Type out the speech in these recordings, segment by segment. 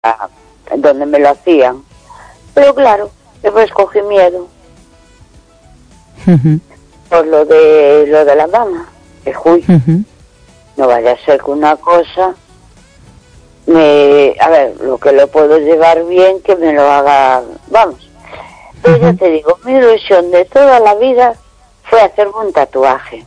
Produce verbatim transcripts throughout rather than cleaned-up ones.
donde me lo hacían. Pero claro, después cogí miedo. Uh-huh. Por lo de lo de la mama. Que uy, uh-huh. No vaya a ser que una cosa me... A ver, lo que lo puedo llevar bien, que me lo haga... Vamos. Pero uh-huh. Ya te digo, mi ilusión de toda la vida fue hacerme un tatuaje.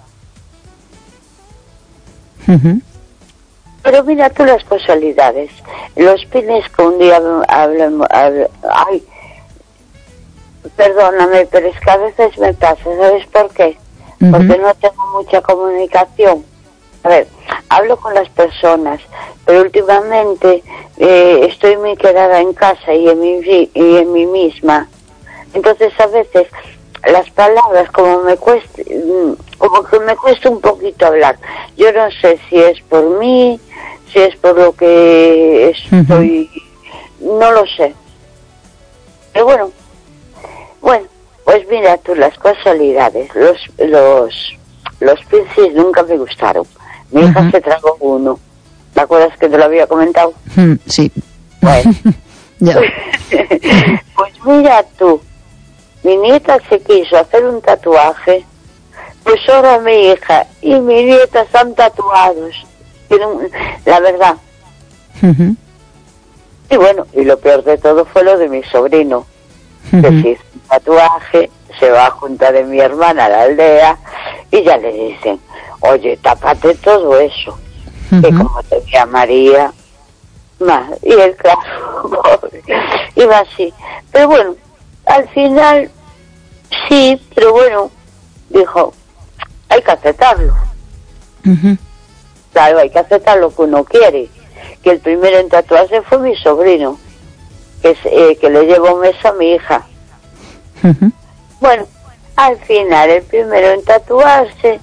Uh-huh. Pero mira tú las casualidades. Los pines que un día hablamos... Habl, ay, perdóname, pero es que a veces me pasa, ¿sabes por qué? Uh-huh. Porque no tengo mucha comunicación. A ver, hablo con las personas, pero últimamente eh, estoy muy quedada en casa y en mí, y en mí misma. Entonces a veces las palabras como me cuesta, como que me cuesta un poquito hablar. Yo no sé si es por mí, si es por lo que estoy, uh-huh. No lo sé. Pero bueno, bueno, pues mira tú las casualidades, los los los piercings nunca me gustaron. Mi hija uh-huh. se tragó uno. ¿Te acuerdas que te lo había comentado? Mm, sí. Bueno. Ya. Pues mira tú, mi nieta se quiso hacer un tatuaje, pues ahora mi hija y mi nieta están tatuados. La verdad. Uh-huh. Y bueno, y lo peor de todo fue lo de mi sobrino, uh-huh. que se hizo un tatuaje, se va a juntar de mi hermana a la aldea y ya le dicen, oye, tápate todo eso, uh-huh. que como tenía María, más, y el claro, iba así. Pero bueno, al final, sí, pero bueno, dijo, hay que aceptarlo. Uh-huh. Claro, hay que aceptar lo que uno quiere. Que el primero en tatuarse fue mi sobrino, que, es, eh, que le llevo un mes a mi hija. Uh-huh. Bueno, al final el primero en tatuarse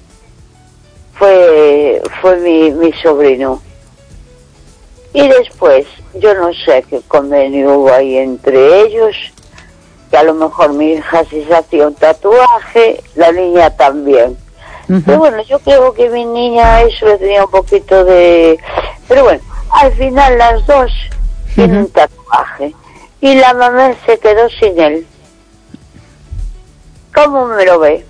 fue fue mi, mi sobrino. Y después, yo no sé qué convenio hubo ahí entre ellos, que a lo mejor mi hija sí se hacía un tatuaje, la niña también. Uh-huh. Pero bueno, yo creo que mi niña eso le tenía un poquito de... Pero bueno, al final las dos uh-huh. tienen un tatuaje. Y la mamá se quedó sin él. ¿Cómo me lo ve?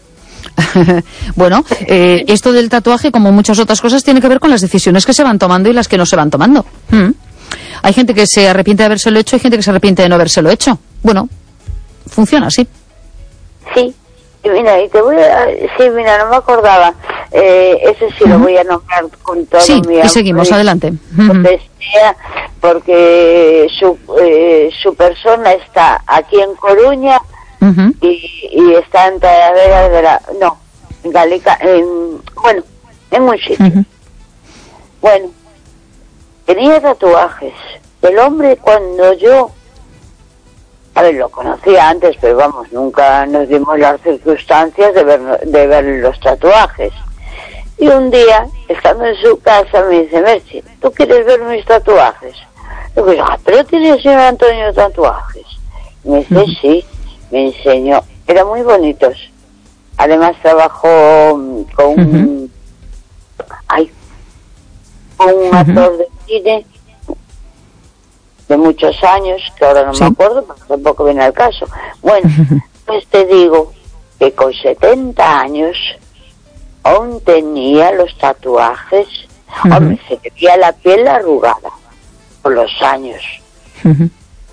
Bueno, eh, esto del tatuaje, como muchas otras cosas, tiene que ver con las decisiones que se van tomando y las que no se van tomando. ¿Mm? Hay gente que se arrepiente de habérselo hecho y hay gente que se arrepiente de no habérselo hecho. Bueno, funciona así. Sí, y mira, y te voy a... Sí, mira, no me acordaba. Eh, ese sí uh-huh. lo voy a nombrar con todo sí, mi... Sí, y seguimos, y, adelante. Uh-huh. Porque su, eh, su persona está aquí en Coruña uh-huh. y, y está en Talavera de la... No, en Galica, en... Bueno, en un sitio. Uh-huh. Bueno, tenía tatuajes. El hombre, cuando yo... A ver, lo conocía antes, pero vamos, nunca nos dimos las circunstancias de ver, de ver los tatuajes. Y un día, estando en su casa, me dice, Merche, ¿tú quieres ver mis tatuajes? Yo digo, ah, pero tiene el señor Antonio tatuajes. Y me dice, uh-huh. sí, me enseñó. Eran muy bonitos. Además trabajó con un... Uh-huh. Ay, con un uh-huh. actor de cine de muchos años, que ahora no ¿Sí? me acuerdo, pero tampoco viene al caso. Bueno, pues te digo que con setenta años aún tenía los tatuajes. Uh-huh. Hombre, se le veía la piel arrugada por los años. Uh-huh.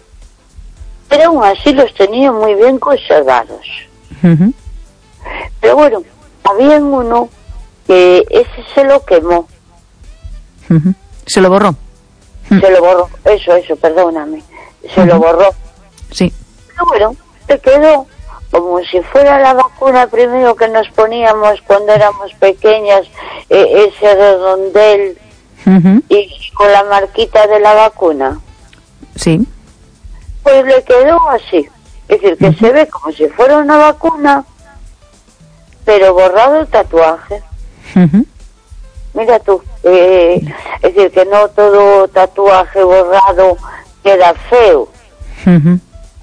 Pero aún así los tenía muy bien conservados. Uh-huh. Pero bueno, había uno que ese se lo quemó. Uh-huh. ¿Se lo borró? Se lo borró, eso, eso, perdóname. Se uh-huh. lo borró. Sí. Pero bueno, se quedó como si fuera la vacuna primero que nos poníamos cuando éramos pequeñas, eh, ese redondel uh-huh. y con la marquita de la vacuna. Sí. Pues le quedó así. Es decir, que uh-huh. se ve como si fuera una vacuna, pero borrado el tatuaje. Uh-huh. Mira tú, eh, es decir, que no todo tatuaje borrado queda feo. Uh-huh.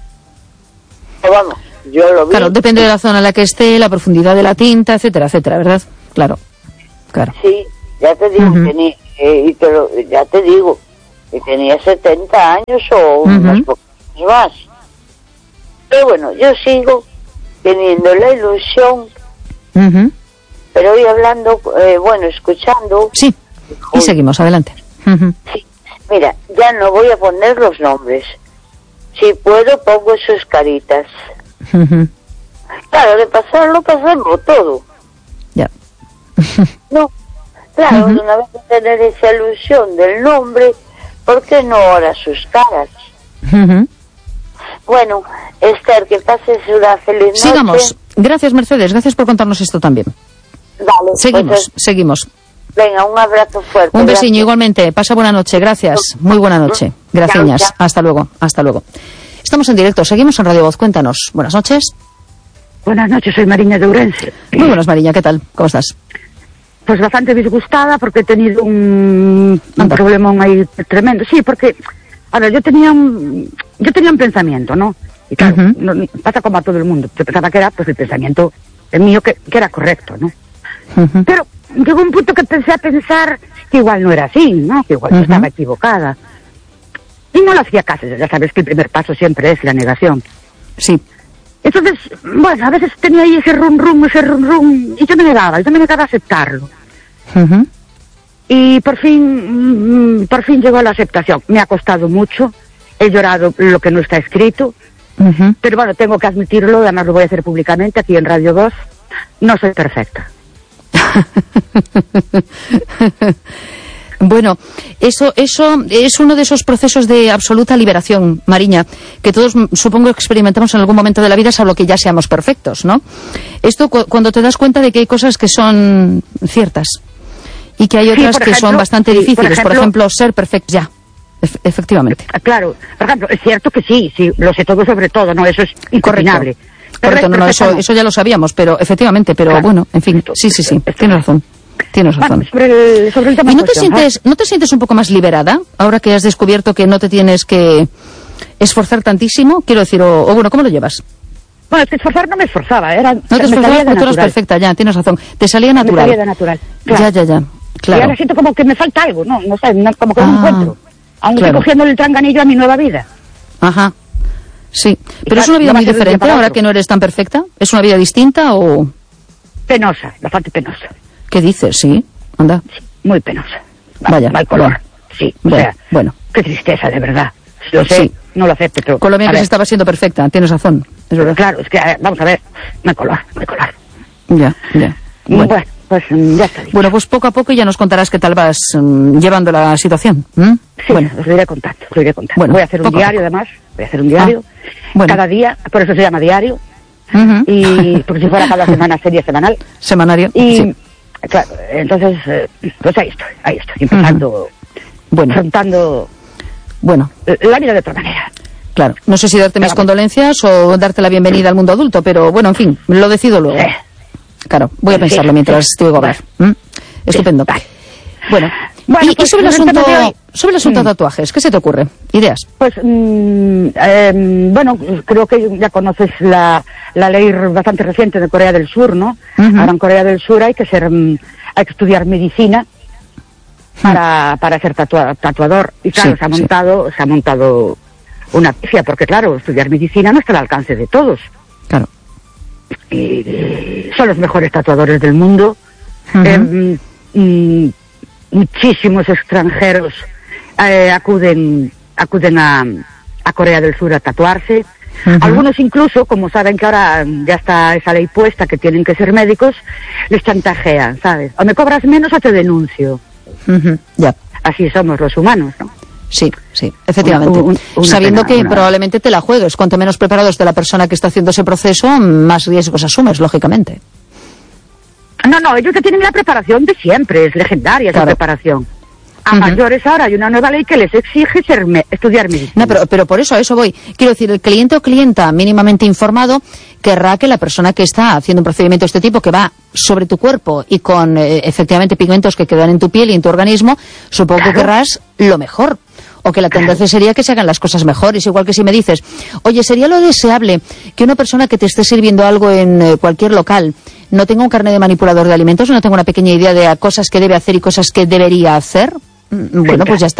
Pero vamos, yo lo vi. Claro, depende de la zona en la que esté, la profundidad de la tinta, etcétera, etcétera, ¿verdad? Claro, claro. Sí, ya te digo, uh-huh. que ni, eh, y te lo, ya te digo, que tenía setenta años o Uh-huh. unos pocos más. Pero bueno, yo sigo teniendo la ilusión, Uh-huh. pero hoy hablando, eh, bueno, escuchando. Sí, y seguimos, adelante. Uh-huh. Sí, mira, ya no voy a poner los nombres. Si puedo, pongo sus caritas. Uh-huh. Claro, de pasarlo, pasarlo todo. Ya. No, claro, Uh-huh. una vez de tener esa ilusión del nombre, ¿por qué no ahora sus caras? Uh-huh. Bueno, Esther, que pases una feliz noche. Sigamos. Gracias, Mercedes. Gracias por contarnos esto también. Vale, Seguimos, pues, seguimos. venga, un abrazo fuerte. Un gracias. besiño igualmente. Pasa buena noche. Gracias. Muy buena noche. Gracias. Chao, chao. Hasta luego. Hasta luego. Estamos en directo. Seguimos en Radio Voz. Cuéntanos. Buenas noches. Buenas noches, soy Mariña de Ourense. Muy buenas, Mariña. ¿Qué tal? ¿Cómo estás? Pues bastante disgustada porque he tenido un, un Anda. problemón ahí tremendo. Sí, porque, a ver, yo tenía un, yo tenía un pensamiento, ¿no? Y claro, Ujú. no- pasa como a todo el mundo. Yo pensaba que era, pues, el pensamiento el mío que, que era correcto, ¿no? Ujú. Pero llegó un punto que empecé a pensar que igual no era así, ¿no? Que igual yo Ujú. estaba equivocada. Y no lo hacía caso. Ya sabes que el primer paso siempre es la negación. Sí. Entonces, bueno, a veces tenía ahí ese rum rum, ese rum rum, y yo me negaba, yo me negaba a aceptarlo. Ujú. Y por fin, mm, por fin llegó a la aceptación. Me ha costado mucho, he llorado lo que no está escrito, Ujú. pero bueno, tengo que admitirlo, además lo voy a hacer públicamente aquí en Radio dos, no soy perfecta. Bueno, eso, eso es uno de esos procesos de absoluta liberación, Mariña, que todos mm, supongo experimentamos en algún momento de la vida, salvo que ya seamos perfectos, ¿no? Esto cu- cuando te das cuenta de que hay cosas que son ciertas y que hay Sí, otras por que son ejemplo, bastante sí, por difíciles. Por ejemplo, ejemplo, ser perfectos ya, Ef- efectivamente. Ah, claro, por ejemplo, es cierto que sí, sí, lo sé todo sobre todo, no, eso es incuestionable. Pero Correcto, es no, no, perfecta, eso, no. eso ya lo sabíamos, pero efectivamente, pero Claro. bueno, en fin, Esto- sí, sí, sí, esto- tienes razón, tienes razón. Bueno, sobre el, sobre el tema ¿Y en no te cuestión, ¿ah? sientes, no te sientes un poco más liberada ahora que has descubierto que no te tienes que esforzar tantísimo? Quiero decir, o, o bueno, ¿cómo lo llevas? Bueno, es que esforzar no me esforzaba, era... No te me esforzabas salía de porque tú eras natural. perfecta, ya, tienes razón. Te salía Me natural. salía de natural. Claro. Ya, ya, ya. Y Claro. ahora siento como que me falta algo, no, no sé, no- como que no Ah, me encuentro. Aún claro. estoy cogiendo el tranganillo a mi nueva vida. Ajá. Sí. Pero claro, es una vida no va a muy ser de un día diferente para ahora otro. que no eres tan perfecta. ¿Es una vida distinta o Penosa, bastante penosa. qué dices? Sí. Anda. Sí, muy penosa. Va- Vaya, Mal color. bueno. Sí, o Bueno, sea, bueno. qué tristeza, de verdad. Lo sé, Sí. no lo acepto, pero... Con lo bien a que ver, se estaba siendo perfecta. Tienes razón. Es verdad. Claro, es que, eh, vamos a ver, mal color, mal color. Ya, ya. Bueno, Bueno. pues mm, ya está dicho. Bueno, pues poco a poco ya nos contarás qué tal vas mm, llevando la situación. ¿m? Sí, Bueno, os lo iré contando, os lo iré contando. Bueno, voy a hacer un poco a diario, poco. además, voy a hacer un diario. Ah, bueno. Cada día, por eso se llama diario. Ujú. Y porque si fuera cada semana sería semanal. Semanario. Y, Sí. claro, entonces, eh, pues ahí estoy, ahí estoy, empezando, Bueno, afrontando bueno, la vida de otra manera. claro. No sé si darte mis Vamos. condolencias o darte la bienvenida al mundo adulto, pero bueno, en fin, lo decido luego. Sí. Claro, voy a Sí, pensarlo mientras sí. te oigo hablar. ¿m? Estupendo. vale. Bueno, Bueno, y, pues, y sobre el sobre el asunto, tema de hoy. sobre el asunto Mm. de tatuajes, ¿qué se te ocurre? ¿Ideas? Pues, mm, eh, bueno, creo que ya conoces la, la ley bastante reciente de Corea del Sur, ¿no? Ujú. Ahora en Corea del Sur hay que ser, mm, hay que estudiar medicina para, para ser tatua- tatuador. Y claro, Sí, se ha sí. montado, se ha montado una pifia, porque claro, estudiar medicina no está al alcance de todos. Claro. Y, eh, son los mejores tatuadores del mundo. Ujú. Eh, mm, mm, muchísimos extranjeros eh, acuden acuden a, a Corea del Sur a tatuarse. Ujú. Algunos incluso, como saben que ahora mm, ya está esa ley puesta que tienen que ser médicos, les chantajean, ¿sabes? O me cobras menos o te denuncio. Ujú. Ya. Así somos los humanos, ¿no? Sí, sí, efectivamente. Una- un- una Sabiendo pena, que una- probablemente te la juegues. Cuanto menos preparado esté la persona que está haciendo ese proceso, más riesgos asumes, lógicamente. No, no, ellos ya tienen la preparación de siempre, es legendaria esa Claro. preparación. A Ujú. mayores ahora hay una nueva ley que les exige ser me- estudiar medicina. No, pero, pero por eso, a eso voy. Quiero decir, el cliente o clienta mínimamente informado querrá que la persona que está haciendo un procedimiento de este tipo, que va sobre tu cuerpo y con eh, efectivamente pigmentos que quedan en tu piel y en tu organismo, supongo que Claro. querrás lo mejor. O que la tendencia sería que se hagan las cosas mejores. Igual que si me dices, oye, sería lo deseable que una persona que te esté sirviendo algo en eh, cualquier local no tenga un carnet de manipulador de alimentos, no tenga una pequeña idea de cosas que debe hacer y cosas que debería hacer. Mm, Bueno, pues ya está.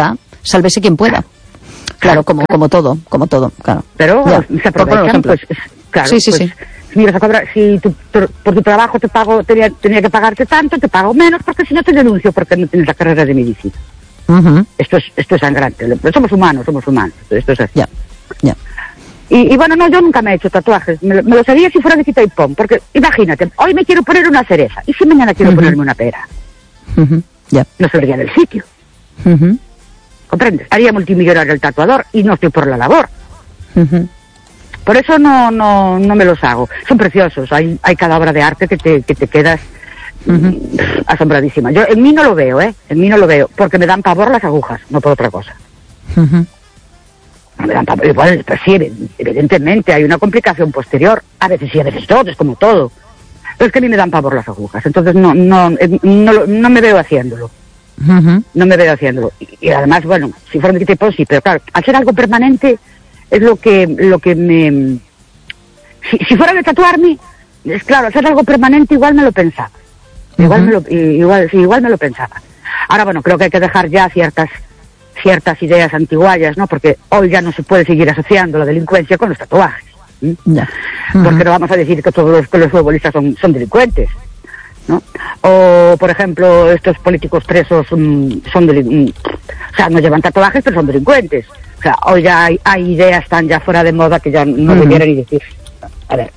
Sálvese quien pueda. Claro, como como todo, como todo, claro. Pero ya, se aprovechan, pues, claro, sí, sí, pues, sí. Si me vas a cobrar, si tu, por, por tu trabajo te pago, tenía, tenía que pagarte tanto, te pago menos, porque si no te denuncio porque no tienes la carrera de medicina. Uh-huh. Esto es esto es sangrante, pero somos humanos, somos humanos, esto es así. Ya, ya. Y, y bueno, no, yo nunca me he hecho tatuajes, me, me los haría si fuera de quita y pon, porque imagínate, hoy me quiero poner una cereza, y si mañana quiero uh-huh. ponerme una pera, uh-huh. ya. no saldría del sitio. Uh-huh. ¿Comprendes? Haría multimillonario el tatuador y no estoy por la labor. Uh-huh. Por eso no no no me los hago. Son preciosos. Hay hay cada obra de arte que te que te quedas uh-huh. asombradísima. Yo en mí no lo veo, ¿eh? En mí no lo veo, porque me dan pavor las agujas, no por otra cosa. Uh-huh. Me dan pavor. Igual, pues sí, evidentemente hay una complicación posterior. A veces sí, a veces todo, es como todo. Pero es que a mí me dan pavor las agujas. Entonces no no no, no, no me veo haciéndolo. Uh-huh. No me veo haciéndolo. Y, y además, bueno, si fuera un tipo sí, pero claro, al ser algo permanente es lo que lo que me... Si, si fuera de tatuarme, es claro, al ser algo permanente igual me lo pensaba. Igual, uh-huh. me lo, igual, sí, igual me lo pensaba. Ahora, bueno, creo que hay que dejar ya ciertas ciertas ideas antiguallas, ¿no? Porque hoy ya no se puede seguir asociando la delincuencia con los tatuajes. ¿sí? Yeah. Uh-huh. Porque no vamos a decir que todos los, que los futbolistas son, son delincuentes, ¿no? O, por ejemplo, estos políticos presos um, son delincuentes. O sea, no llevan tatuajes, pero son delincuentes. O sea, hoy ya hay, hay ideas tan ya fuera de moda que ya no uh-huh. debiera ni decir. A ver.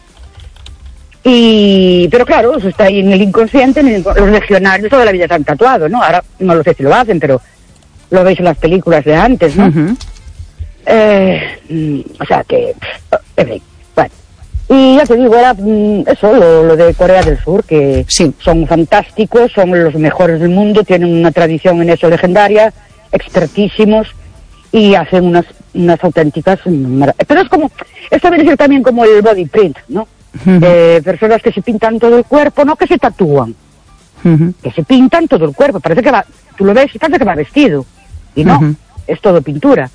Y, pero claro, eso está ahí en el inconsciente, en el, los legionarios toda la vida se han tatuado, ¿no? Ahora no lo sé si lo hacen, pero lo veis en las películas de antes, ¿no? Uh-huh. Eh, o sea que, en fin, bueno. Y ya te digo, era eso, lo, lo de Corea del Sur, que sí. son fantásticos, son los mejores del mundo, tienen una tradición en eso legendaria, expertísimos, y hacen unas unas auténticas... Pero es como, esto viene a ser también como el body print, ¿no? Uh-huh. Eh, personas que se pintan todo el cuerpo, no que se tatúan, uh-huh. que se pintan todo el cuerpo, parece que va, tú lo ves y parece que va vestido, y no, uh-huh. es todo pintura.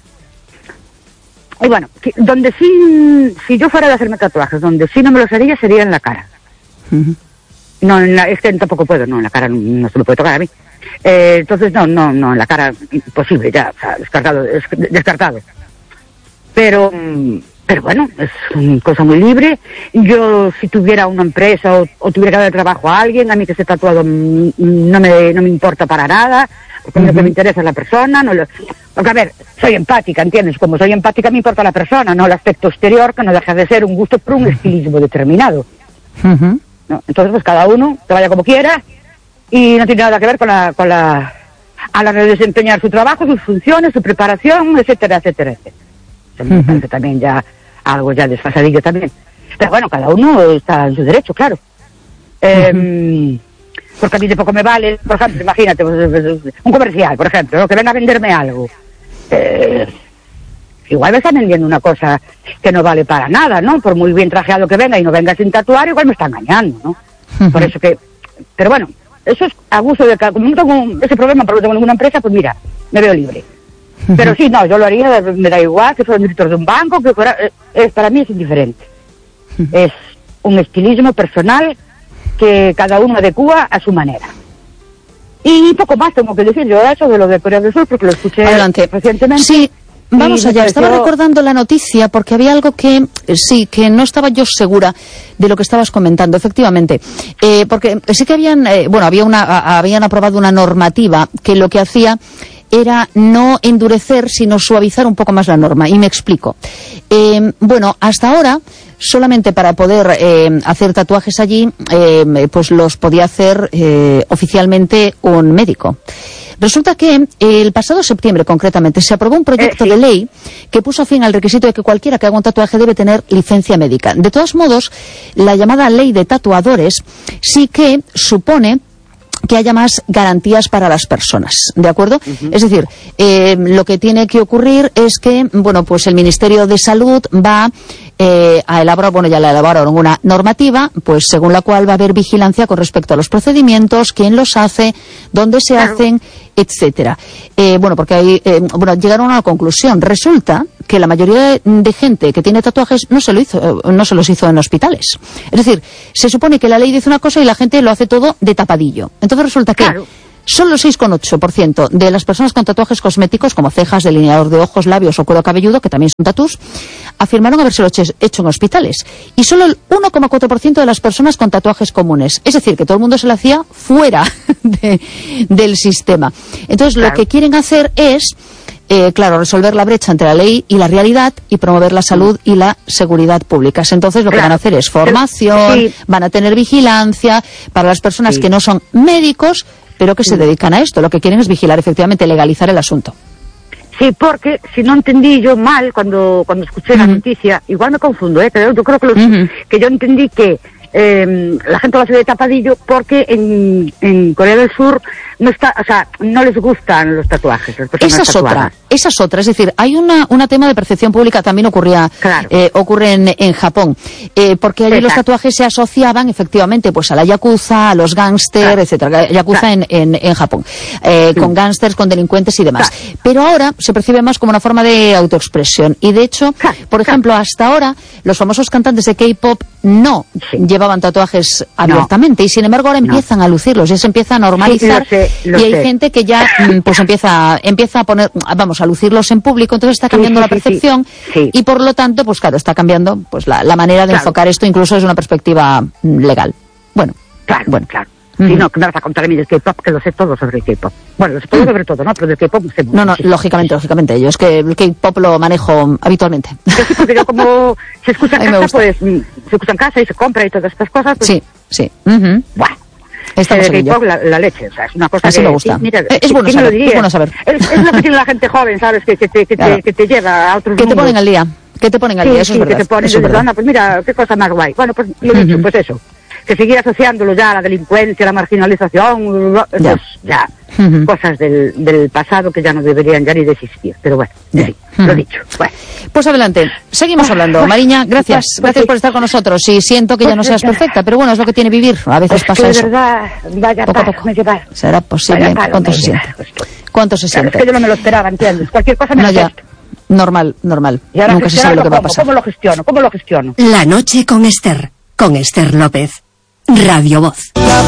Y bueno, donde sí, si yo fuera de hacerme tatuajes, donde sí no me los haría sería en la cara. Uh-huh. No, en la, es que tampoco puedo, no, en la cara no, no se me puede tocar a mí. Eh, entonces no, no, no, en la cara imposible ya, o sea, descartado, des, descartado. Pero, pero bueno, es una cosa muy libre. Yo si tuviera una empresa o, o tuviera que dar trabajo a alguien, a mí que esté tatuado no me, no me importa para nada. Porque uh-huh. lo que me interesa es la persona, no lo... porque a ver, soy empática, ¿entiendes? Como soy empática me importa la persona, no el aspecto exterior, que no deja de ser un gusto por un estilismo determinado. Uh-huh. ¿no? Entonces pues cada uno que vaya como quiera y no tiene nada que ver con la, con la, a la hora de desempeñar su trabajo, sus funciones, su preparación, etcétera, etcétera, etcétera. Eso me uh-huh. parece también ya algo ya desfasadillo también. Pero bueno, cada uno está en su derecho, claro. Eh, uh-huh. Porque a mí de poco me vale, por ejemplo, imagínate, un comercial, por ejemplo, ¿no? que venga a venderme algo. Eh, igual me está vendiendo una cosa que no vale para nada, ¿no? Por muy bien trajeado que venga y no venga sin tatuar, igual me está engañando, ¿no? Uh-huh. Por eso que... Pero bueno, eso es abuso de... Como no tengo ese problema porque no tengo ninguna empresa, pues mira, me veo libre. Uh-huh. Pero sí, no, yo lo haría, me da igual, que fuera un director de un banco, que fuera... Es, para mí es indiferente. Uh-huh. Es un estilismo personal que cada uno adecúa a su manera. Y poco más tengo que decir yo eso de lo de Corea del Sur, porque lo escuché Adelante. recientemente. Sí, vamos allá. Pareció... Estaba recordando la noticia porque había algo que, sí, que no estaba yo segura de lo que estabas comentando, efectivamente. Eh, porque sí que habían, eh, bueno, había una, habían aprobado una normativa que lo que hacía era no endurecer, sino suavizar un poco más la norma. Y me explico. Eh, bueno, hasta ahora, solamente para poder eh, hacer tatuajes allí, eh, pues los podía hacer eh, oficialmente un médico. Resulta que eh, el pasado septiembre, concretamente, se aprobó un proyecto eh, sí. de ley que puso fin al requisito de que cualquiera que haga un tatuaje debe tener licencia médica. De todos modos, la llamada ley de tatuadores sí que supone que haya más garantías para las personas, ¿de acuerdo? Uh-huh. Es decir, eh, lo que tiene que ocurrir es que, bueno, pues el Ministerio de Salud va eh, a elaborar, bueno, ya la elaboraron una normativa, pues según la cual va a haber vigilancia con respecto a los procedimientos, quién los hace, dónde se claro. hacen, etcétera. Eh, bueno, porque ahí, eh, bueno, llegaron a una conclusión. Resulta que la mayoría de, de gente que tiene tatuajes no se lo hizo, no se los hizo en hospitales. Es decir, se supone que la ley dice una cosa y la gente lo hace todo de tapadillo. Entonces resulta que claro. Solo el seis coma ocho por ciento de las personas con tatuajes cosméticos, como cejas, delineador de ojos, labios o cuero cabelludo, que también son tatús, afirmaron habérselo hecho en hospitales. Y solo el uno coma cuatro por ciento de las personas con tatuajes comunes. Es decir, que todo el mundo se lo hacía fuera de, del sistema. Entonces, claro, lo que quieren hacer es, eh, claro, resolver la brecha entre la ley y la realidad y promover la salud y la seguridad públicas. Entonces, lo claro. que van a hacer es formación, sí. van a tener vigilancia para las personas sí. que no son médicos, pero que se dedican a esto. Lo que quieren es vigilar, efectivamente, legalizar el asunto. Sí, porque si no entendí yo mal cuando cuando escuché uh-huh. la noticia, igual me confundo, ¿eh? Pero yo creo que, los, uh-huh. que yo entendí que eh, la gente lo hace de tapadillo porque en, en Corea del Sur no está, o sea, no les gustan los tatuajes. Las esa es otra, esa es otra. Es decir, hay una una tema de percepción pública, también ocurría, claro. eh, ocurre en, en Japón, eh, porque allí Exacto. los tatuajes se asociaban efectivamente pues a la yakuza, a los gángsters, claro. etcétera. Yakuza claro. en, en, en Japón, eh, sí. con gángsters, con delincuentes y demás. Claro. Pero ahora se percibe más como una forma de autoexpresión. Y de hecho, claro. por ejemplo, claro. hasta ahora, los famosos cantantes de K-pop no sí. llevaban tatuajes abiertamente, no. y sin embargo ahora empiezan no. a lucirlos, ya se empieza a normalizar. Sí, Lo y hay sé. gente que ya pues empieza empieza a poner, vamos, a lucirlos en público, entonces está cambiando sí, sí, la percepción sí, sí. y por lo tanto, pues claro, está cambiando pues la, la manera de claro. enfocar esto incluso desde una perspectiva legal. Bueno, claro, bueno, claro. Uh-huh. Si no, que me vas a contar a mí del K-pop, que lo sé todo sobre el K-pop. Bueno, lo sé todo uh-huh. sobre todo, ¿no? Pero del K-pop sé mucho. No, no, sí. lógicamente, lógicamente. Yo es que el K-pop lo manejo habitualmente. Yo sí, porque yo como se escucha en casa, pues se escucha en casa y se compra y todas estas cosas. Pues, sí, sí. Uh-huh. Bueno. Estamos en ello. La, la leche, o sea, es una cosa Así que... me gusta. Sí, mira, eh, es, bueno saber, es bueno saber. Es, es lo que tiene la gente joven, ¿sabes? Que, que, te, que, claro. te, que te lleva a otros Que mundos. te ponen al día. Que te ponen al sí, día, eso sí, es verdad. que te ponen, eso es verdad. Pues mira, qué cosa más guay. Bueno, pues lo dicho, uh-huh. pues eso. Que seguir asociándolo ya a la delincuencia, a la marginalización, ya, pues, ya uh-huh. cosas del, del pasado que ya no deberían ya ni de existir. Pero bueno, sí, uh-huh. lo dicho. Bueno. Pues adelante, seguimos hablando. Bueno, Mariña, gracias, pues, gracias sí. por estar con nosotros. Y siento que pues ya no seas ya. perfecta, pero bueno, es lo que tiene vivir. A veces pues pasa que eso. De verdad, vaya poco a paro, poco. Me llevar. ¿Será posible? Paro, ¿Cuánto se llevar, siente? pues, ¿Cuánto se claro, siente? Es que yo no me lo esperaba, ¿entiendes? Cualquier cosa me no, lo ya. Normal, normal. Nunca se sabe lo que va a pasar. ¿Cómo lo gestiono? ¿Cómo lo gestiono? La noche con Esther, con Esther López. Radio Voz.